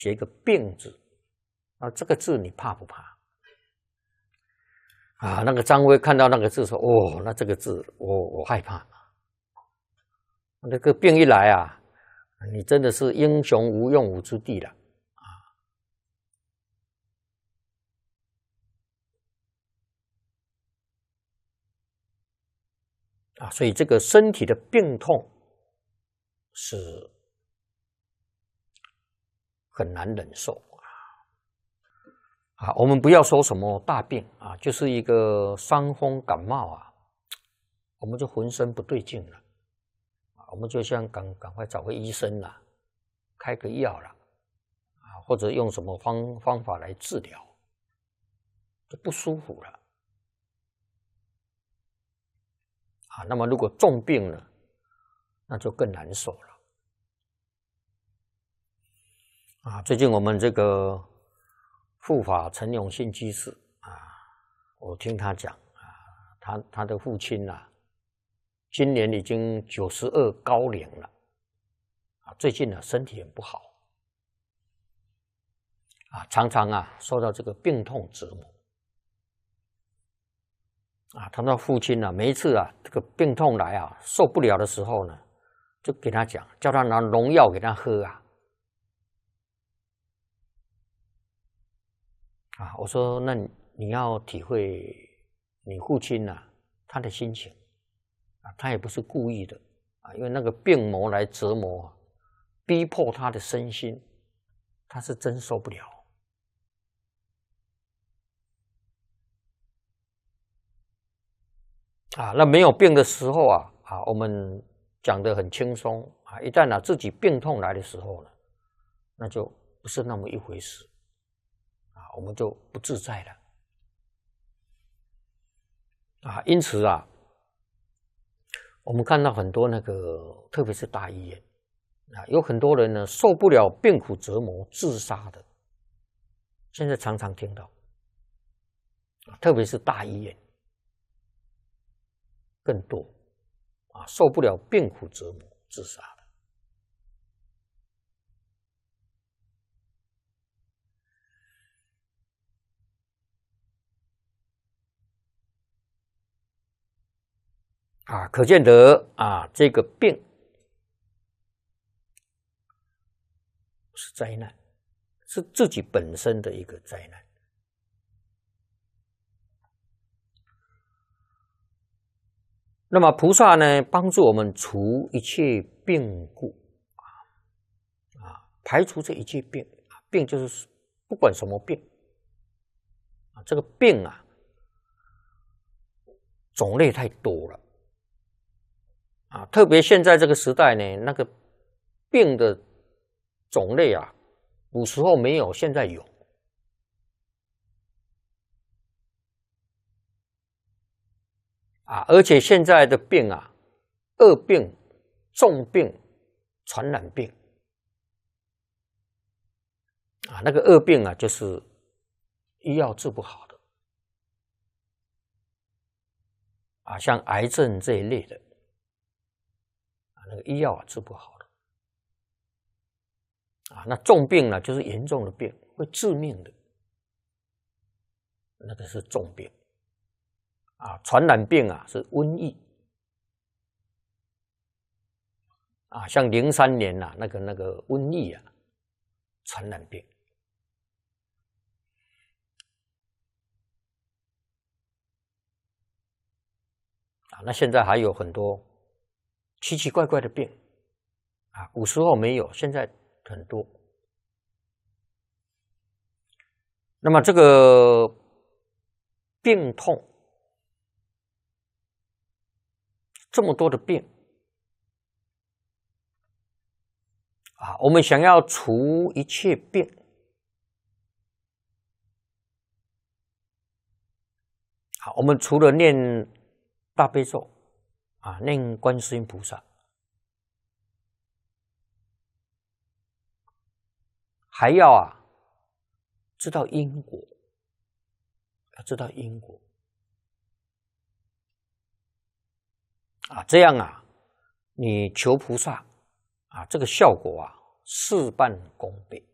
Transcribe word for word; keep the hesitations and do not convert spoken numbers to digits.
写一个病字，啊，这个字你怕不怕？啊，那个张辉看到那个字说：“哦，那这个字我我害怕。那个病一来啊，你真的是英雄无用武之地了啊！啊，所以这个身体的病痛是很难忍受。”啊，我们不要说什么大病啊，就是一个伤风感冒啊，我们就浑身不对劲了，啊，我们就想赶赶快找个医生啦，开个药啦，啊，或者用什么方方法来治疗，就不舒服了。啊，那么如果重病了，那就更难受了。啊，最近我们这个护法陈永信居士啊，我听他讲啊，他他的父亲啊，今年已经九十二高龄了，啊，最近呢身体很不好，啊，常常啊受到这个病痛折磨，啊，他的父亲呢，每一次啊这个病痛来啊受不了的时候呢，就给他讲，叫他拿农药给他喝啊。啊，我说那你你要体会你父亲呐、啊，他的心情啊，他也不是故意的啊，因为那个病魔来折磨，逼迫他的身心，他是真受不了啊。那没有病的时候啊，啊，我们讲得很轻松啊，一旦啊自己病痛来的时候呢，那就不是那么一回事。我们就不自在了啊！因此啊，我们看到很多那个，特别是大医院啊，有很多人呢受不了病苦折磨自杀的，现在常常听到，特别是大医院更多啊，受不了病苦折磨自杀的。啊，可见得啊，这个病是灾难，是自己本身的一个灾难。那么菩萨呢，帮助我们除一切病故啊，啊，排除这一切病啊，病就是不管什么病啊，这个病啊，种类太多了。啊，特别现在这个时代呢，那个病的种类啊，古时候没有，现在有。啊，而且现在的病啊，恶病、重病、传染病，啊，那个恶病啊，就是医药治不好的，啊，像癌症这一类的。那个医药啊治不好的啊，那重病呢就是严重的病，会致命的，那个是重病啊。传染病啊是瘟疫啊，像零三年呐、啊、那个那个瘟疫啊，传染病啊。那现在还有很多奇奇怪怪的病啊，古时候没有，现在很多。那么这个病痛，这么多的病啊，我们想要除一切病啊，我们除了念大悲咒啊，念观世音菩萨，还要啊知道因果，要知道因果啊，这样啊，你求菩萨啊，这个效果啊事半功倍